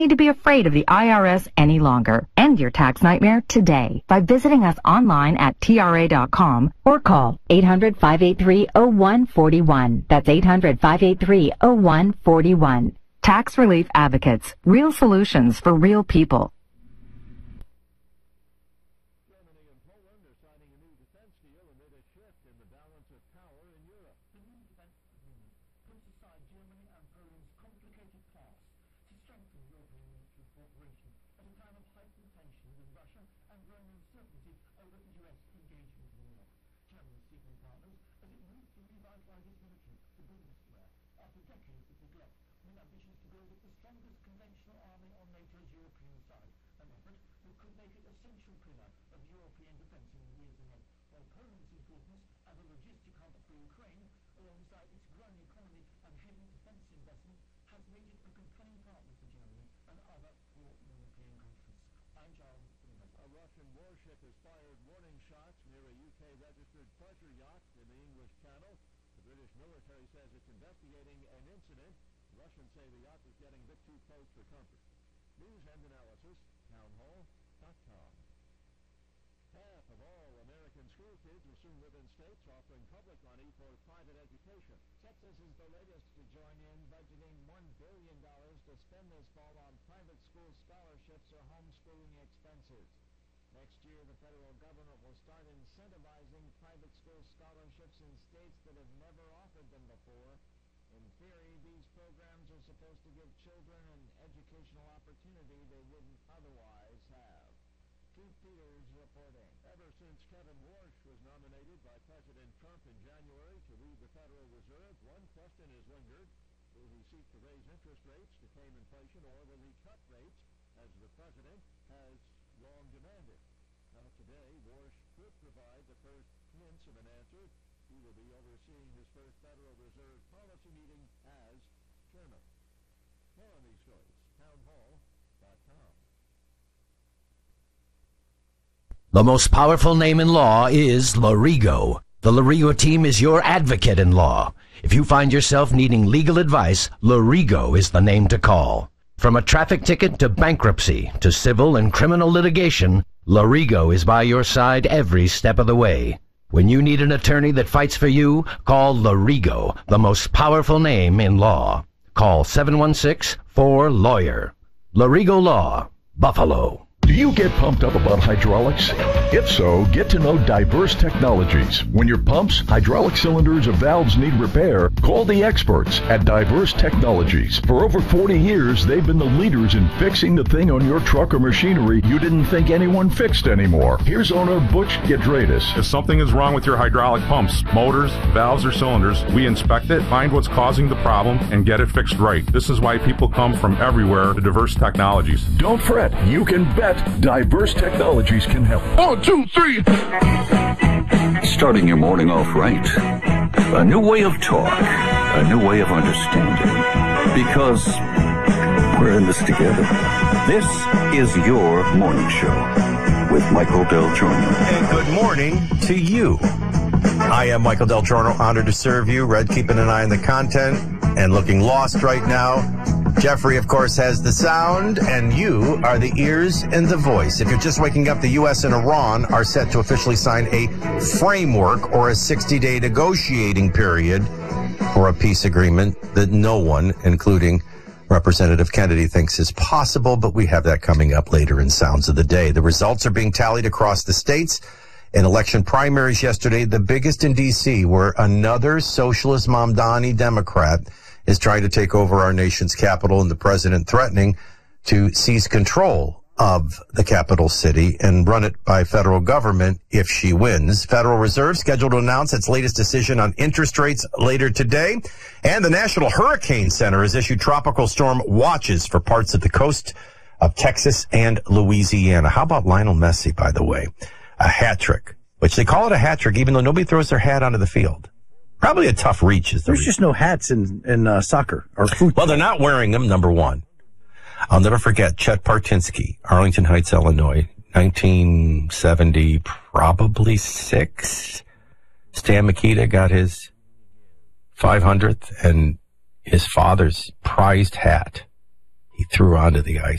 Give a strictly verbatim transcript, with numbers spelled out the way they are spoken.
Need to be afraid of the I R S any longer. End your tax nightmare today by visiting us online at T R A dot com or call eight hundred, five eight three, oh one four one. That's eight hundred, five eight three, oh one four one. Tax Relief Advocates. Real solutions for real people. Germany and Poland are signing a new defense deal amid a shift in the balance of power in Europe. The new defense agreement puts aside Germany and Poland's complicated past to strengthen European military cooperation at a time of heightened tension with Russia and growing uncertainty over U S engagement in Europe. Germany is seeking partners as it moves to revitalize its military, the biggest threat, after decades of neglect, with ambitions to build the strongest conventional army on NATO's European side, an effort that could make it a central pillar of European defense in the years ahead, while Poland's importance as a logistic hub for Ukraine, alongside its growing economy and heavy defense investment, has made it a compelling partner for Germany and other core European countries. I'm John Bruno. A Russian warship has fired warning shots near a U K-registered pleasure yacht in the English Channel. The British military says it's investigating an incident. Russians say the yacht was getting a bit too close for comfort. News and analysis, townhall dot com. Half of all American school kids will soon live in states offering public money for private education. Texas is the latest to join in, budgeting one billion dollars to spend this fall on private school scholarships or homeschooling expenses. Next year, the federal government will start incentivizing private school scholarships in states that have never offered them before. In theory, these programs are supposed to give children an educational opportunity they wouldn't otherwise have. Keith Peters reporting. Ever since Kevin Warsh was nominated by President Trump in January to lead the Federal Reserve, one question has lingered. Will he seek to raise interest rates to tame inflation, or will he cut rates, as the president has long demanded? Now, today, Warsh could provide the first hints of an answer. He will be overseeing his first Federal Reserve policy meeting as chairman. More on these stories, townhall dot com. The most powerful name in law is Lorigo. The Lorigo team is your advocate in law. If you find yourself needing legal advice, Lorigo is the name to call. From a traffic ticket to bankruptcy to civil and criminal litigation, Lorigo is by your side every step of the way. When you need an attorney that fights for you, call Lorigo, the most powerful name in law. Call seven one six, four, lawyer. Lorigo Law, Buffalo. Do you get pumped up about hydraulics? If so, get to know Diverse Technologies. When your pumps, hydraulic cylinders, or valves need repair, call the experts at Diverse Technologies. For over forty years, they've been the leaders in fixing the thing on your truck or machinery you didn't think anyone fixed anymore. Here's owner Butch Gidradis. If something is wrong with your hydraulic pumps, motors, valves, or cylinders, we inspect it, find what's causing the problem, and get it fixed right. This is why people come from everywhere to Diverse Technologies. Don't fret. You can bet Diverse Technologies can help. One, two, three. Starting your morning off right. A new way of talk. A new way of understanding. Because we're in this together. This is your morning show with Michael Del Giorno. And good morning to you. I am Michael Del Giorno, honored to serve you. Red keeping an eye on the content and looking lost right now. Jeffrey, of course, has the sound, and you are the ears and the voice. If you're just waking up, the U S and Iran are set to officially sign a framework or a sixty-day negotiating period for a peace agreement that no one, including Representative Kennedy, thinks is possible, but we have that coming up later in Sounds of the Day. The results are being tallied across the states. In election primaries yesterday, the biggest in D C, where another socialist Mamdani Democrat is trying to take over our nation's capital, and the president threatening to seize control of the capital city and run it by federal government if she wins. Federal Reserve scheduled to announce its latest decision on interest rates later today. And the National Hurricane Center has issued tropical storm watches for parts of the coast of Texas and Louisiana. How about Lionel Messi, by the way? A hat trick, which they call it a hat trick even though nobody throws their hat onto the field. Probably a tough reach. Is the There's reach. just no hats in, in uh, soccer or football. Well, they're not wearing them, number one. I'll never forget Chet Partinsky, Arlington Heights, Illinois, nineteen seventy, probably six. Stan Mikita got his five hundredth and his father's prized hat. he threw onto the ice.